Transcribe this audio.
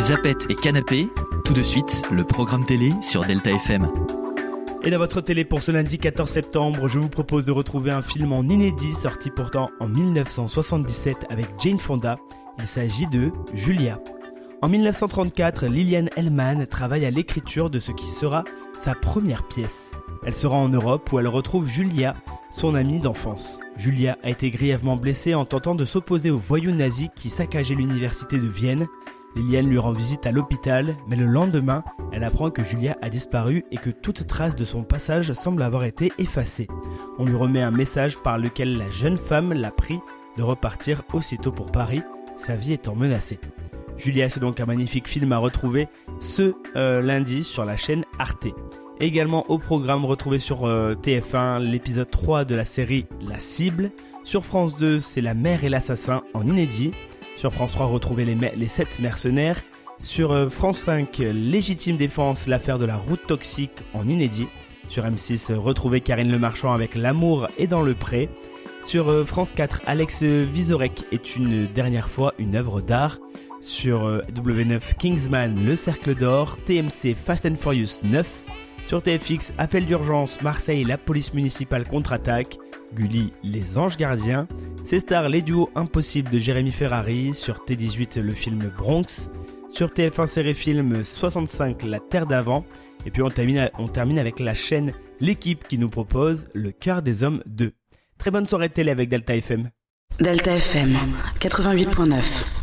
Zapette et Canapé, tout de suite, le programme télé sur Delta FM. Et dans votre télé pour ce lundi 14 septembre, je vous propose de retrouver un film en inédit sorti pourtant en 1977 avec Jane Fonda. Il s'agit de Julia. En 1934, Liliane Hellman travaille à l'écriture de ce qui sera sa première pièce. Elle se rend en Europe où elle retrouve Julia, son amie d'enfance. Julia a été grièvement blessée en tentant de s'opposer aux voyous nazis qui saccageaient l'université de Vienne. Liliane lui rend visite à l'hôpital, mais le lendemain, elle apprend que Julia a disparu et que toute trace de son passage semble avoir été effacée. On lui remet un message par lequel la jeune femme la prie de repartir aussitôt pour Paris, sa vie étant menacée. Julia, c'est donc un magnifique film à retrouver ce lundi sur la chaîne Arte. Également au programme, retrouvé sur TF1 l'épisode 3 de la série La Cible. Sur France 2, c'est La Mère et l'Assassin en inédit. Sur France 3, retrouvez les 7 mercenaires. Sur France 5, Légitime Défense, l'affaire de la route toxique en inédit. Sur M6, retrouvez Karine Le Marchand avec L'amour est dans le pré. Sur France 4, Alex Vizorek est une dernière fois une œuvre d'art. Sur W9, Kingsman, Le Cercle d'Or. TMC, Fast and Furious 9. Sur TFX, Appel d'urgence, Marseille, la police municipale contre-attaque. Gulli, Les Anges Gardiens. C-Star, les duos impossibles de Jérémy Ferrari. Sur T18, le film Bronx. Sur TF1 Série Film 65, La Terre d'avant. Et puis on termine avec la chaîne L'équipe qui nous propose Le Cœur des Hommes 2. Très bonne soirée de télé avec Delta FM. Delta FM 88.9.